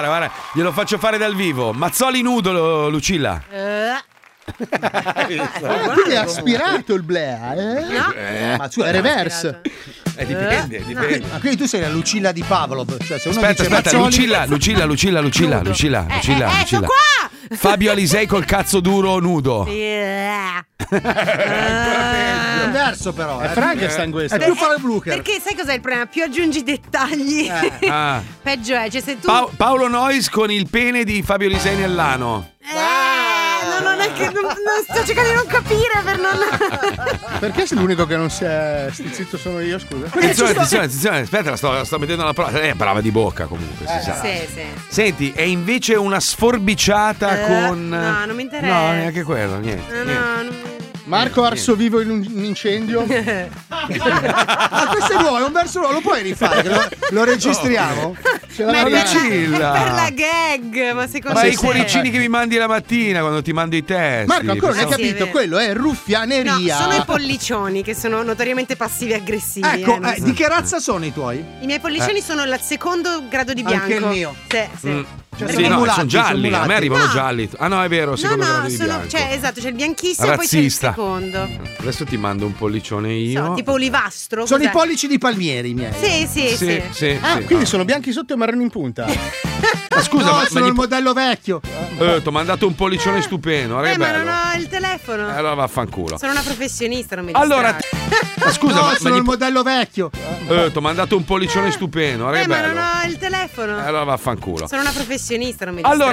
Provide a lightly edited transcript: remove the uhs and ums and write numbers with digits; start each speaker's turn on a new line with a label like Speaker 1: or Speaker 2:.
Speaker 1: guarda, glielo faccio fare dal vivo. Mazzoli nudo, Lucilla.
Speaker 2: Quindi è aspirato il blea,
Speaker 3: No.
Speaker 2: Ma tu è reverse.
Speaker 1: Dipende.
Speaker 2: Ma quindi tu sei la Lucilla di Pavlov. Cioè, se uno
Speaker 1: Aspetta,
Speaker 2: dice
Speaker 1: Lucilla.
Speaker 3: Ecco qua!
Speaker 1: Fabio Alisei col cazzo duro nudo.
Speaker 2: è diverso però.
Speaker 4: È Frankenstein questo.
Speaker 2: È più Paolo Blucher.
Speaker 3: Perché sai cos'è il problema? Più aggiungi dettagli, peggio è. Cioè, se tu.
Speaker 1: Paolo Nois con il pene di Fabio Alisei nell'ano.
Speaker 3: No, non è che non sto cercando di non capire per non.
Speaker 2: Perché sei l'unico che non si è zitto sono io, scusa?
Speaker 1: Attenzione, aspetta, sto mettendo la prova. È brava di bocca comunque, si sa.
Speaker 3: Sì.
Speaker 1: Senti, è invece una sforbiciata con.
Speaker 3: No, non mi interessa.
Speaker 1: No, neanche quello, niente.
Speaker 3: No.
Speaker 2: Marco arso vivo in un incendio. Questo è nuovo, è un verso nuovo, lo puoi rifare? Lo registriamo? Ce
Speaker 3: Ma è
Speaker 1: Lucilla.
Speaker 3: per la gag, ma secondo
Speaker 1: Ma
Speaker 3: me.
Speaker 1: i cuoricini che mi mandi la mattina quando ti mando i testi.
Speaker 2: Marco ancora non hai
Speaker 3: Sì, è
Speaker 2: capito,
Speaker 3: vero.
Speaker 2: quello è ruffianeria.
Speaker 3: No, sono i pollicioni che sono notoriamente passivi aggressivi.
Speaker 2: Ecco,
Speaker 3: non so.
Speaker 2: di che razza sono i tuoi?
Speaker 3: I miei pollicioni sono il secondo grado di bianco.
Speaker 2: Anche il mio.
Speaker 3: Sì.
Speaker 2: Cioè,
Speaker 1: Sì, no,
Speaker 2: mulati,
Speaker 1: sono gialli,
Speaker 2: sono
Speaker 1: a me
Speaker 2: mulati.
Speaker 1: arrivano
Speaker 3: No.
Speaker 1: gialli. Ah no, è vero, secondo grado di
Speaker 3: sono,
Speaker 1: bianco.
Speaker 3: cioè, esatto, c'è il bianchissimo e poi c'è il
Speaker 1: Razzista.
Speaker 3: secondo.
Speaker 1: Adesso ti mando un pollicione io.
Speaker 3: So, tipo olivastro.
Speaker 2: Sono
Speaker 3: cos'è?
Speaker 2: i pollici di Palmieri i miei.
Speaker 3: Sì.
Speaker 2: Quindi sono bianchi sotto e marroni in punta.
Speaker 1: Ma scusa,
Speaker 2: no,
Speaker 1: ma
Speaker 2: sono
Speaker 1: gli-
Speaker 2: il modello vecchio.
Speaker 1: ti ho mandato un pollicione stupendo, guarda che
Speaker 3: ma
Speaker 1: bello.
Speaker 3: non ho il telefono.
Speaker 1: Allora vaffanculo.
Speaker 3: Sono una professionista, non mi
Speaker 1: Allora,
Speaker 3: distrarre.
Speaker 1: ma scusa,
Speaker 2: no,
Speaker 1: ma
Speaker 2: sono
Speaker 1: gli-
Speaker 2: il modello vecchio.
Speaker 1: ti ho mandato un pollicione stupendo, guarda che
Speaker 3: ma
Speaker 1: bello.
Speaker 3: non ho il telefono.
Speaker 1: Allora vaffanculo.
Speaker 3: Sono una professionista, non mi
Speaker 1: Allora,